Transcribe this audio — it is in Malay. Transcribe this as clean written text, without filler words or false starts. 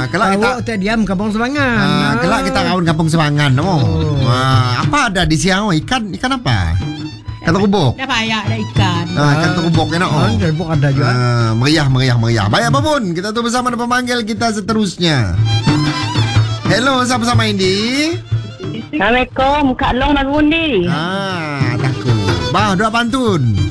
kelak kita tak diam kampung Semangan. kelak kita kawan kampung Semangan. Apa ada di siang? Ikan apa? Ikan terubuk. Dah payah ada ikan. Ikan terubuk enak. Terubuk ada juga. Meriah. Baik apapun, kita tu bersama dengan pemanggil kita seterusnya. Hello, siapa sama Indi? Assalamualaikum, Kak Long nak bundi. Takut. Bah, doa pantun.